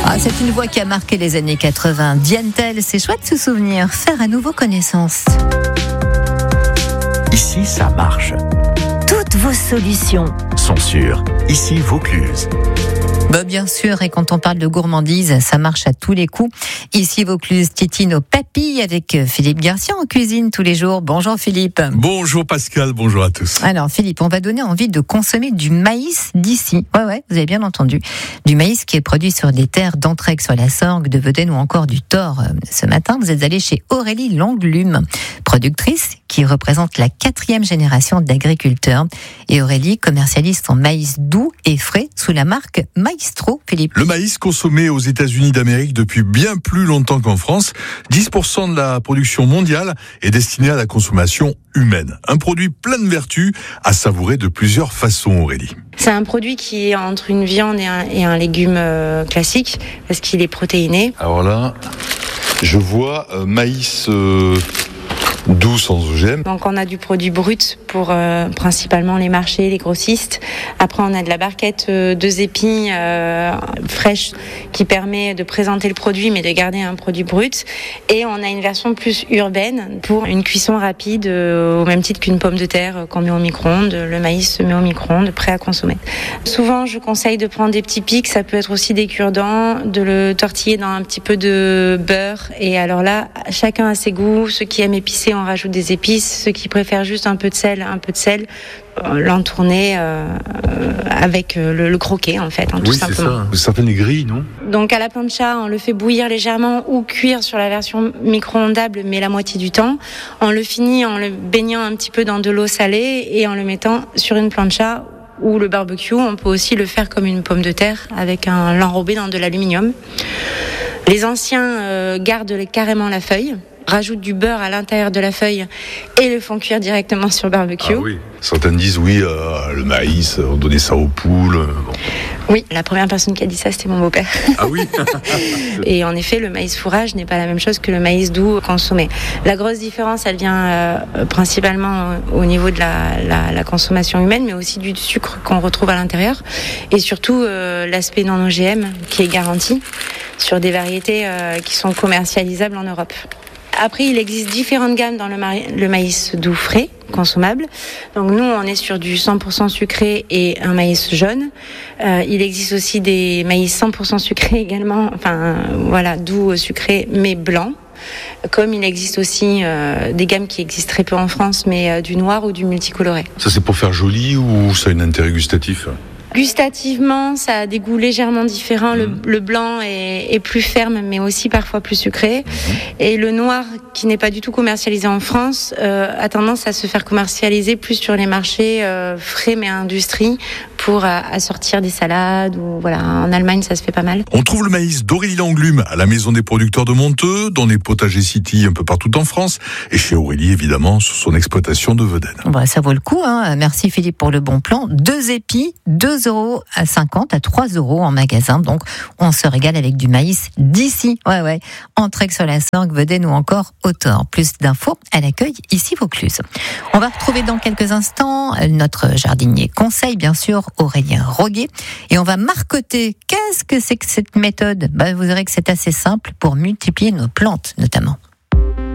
Ah, c'est une voix qui a marqué les années 80. Diane Tell, c'est chouette de se souvenir, faire à nouveau connaissance. Ici, ça marche. Toutes vos solutions Sont sûres. Ici, Vaucluse. Bien sûr, et quand on parle de gourmandise, ça marche à tous les coups. Ici Vaucluse titine aux papilles avec Philippe Garcia en cuisine tous les jours. Bonjour Philippe. Bonjour Pascal, bonjour à tous. Alors Philippe, on va donner envie de consommer du maïs d'ici. Ouais, vous avez bien entendu. Du maïs qui est produit sur des terres d'Entraigue sur la Sorgue, de Vedène ou encore du Thor. Ce matin, vous êtes allé chez Aurélie Langlume, productrice qui représente la 4e génération d'agriculteurs. Et Aurélie commercialise son maïs doux et frais sous la marque Maestro, Philippe. Le maïs consommé aux États-Unis d'Amérique depuis bien plus longtemps qu'en France, 10% de la production mondiale est destinée à la consommation humaine. Un produit plein de vertus à savourer de plusieurs façons, Aurélie. C'est un produit qui est entre une viande et un légume classique parce qu'il est protéiné. Alors là, je vois maïs doux sans OGM. Donc on a du produit brut pour principalement les marchés, les grossistes. Après on a de la barquette 2 épis fraîche qui permet de présenter le produit mais de garder un produit brut. Et on a une version plus urbaine pour une cuisson rapide au même titre qu'une pomme de terre qu'on met au micro-ondes. Le maïs se met au micro-ondes, prêt à consommer. Souvent je conseille de prendre des petits pics, ça peut être aussi des cure-dents, de le tortiller dans un petit peu de beurre. Et alors là, chacun a ses goûts. Ceux qui aiment épicé, on rajoute des épices. Ceux qui préfèrent juste un peu de sel, l'entourner avec le croquet en fait, tout simplement. C'est ça. Certaines grilles, non ? Donc à la plancha, on le fait bouillir légèrement ou cuire sur la version micro-ondable, mais la moitié du temps. On le finit en le baignant un petit peu dans de l'eau salée et en le mettant sur une plancha ou le barbecue. On peut aussi le faire comme une pomme de terre avec l'enrober dans de l'aluminium. Les anciens gardent carrément la feuille, rajoutent du beurre à l'intérieur de la feuille et le font cuire directement sur le barbecue. Ah oui. Certains disent le maïs, on donnait ça aux poules. Bon. Oui, la première personne qui a dit ça, c'était mon beau-père. Ah oui. Et en effet, le maïs fourrage n'est pas la même chose que le maïs doux consommé. La grosse différence, elle vient principalement au niveau de la consommation humaine, mais aussi du sucre qu'on retrouve à l'intérieur. Et surtout, l'aspect non OGM qui est garanti sur des variétés qui sont commercialisables en Europe. Après, il existe différentes gammes dans le maïs doux frais, consommable. Donc nous, on est sur du 100% sucré et un maïs jaune. Il existe aussi des maïs 100% sucrés également, doux sucré mais blanc. Comme il existe aussi des gammes qui existent très peu en France, mais du noir ou du multicoloré. Ça, c'est pour faire joli ou ça a un intérêt gustatif ? Gustativement, ça a des goûts légèrement différents. Le blanc est plus ferme, mais aussi parfois plus sucré. Et le noir, qui n'est pas du tout commercialisé en France, a tendance à se faire commercialiser plus sur les marchés frais mais industrie pour assortir des salades. En Allemagne, ça se fait pas mal. On trouve le maïs d'Aurélie Langlume à la maison des producteurs de Monteux, dans les potagers City un peu partout en France, et chez Aurélie, évidemment, sur son exploitation de Vedène. Ça vaut le coup, hein. Merci Philippe pour le bon plan. 2 épis, 2,50 € à 3 € en magasin. Donc, on se régale avec du maïs d'ici. Ouais. Entraigue sur la Sorgue, Vedène ou encore au Thor. Plus d'infos à l'accueil ici Vaucluse. On va retrouver dans quelques instants notre jardinier conseil, bien sûr, Aurélien Roguet. Et on va marcoter. Qu'est-ce que c'est que cette méthode ? Vous verrez que c'est assez simple pour multiplier nos plantes, notamment.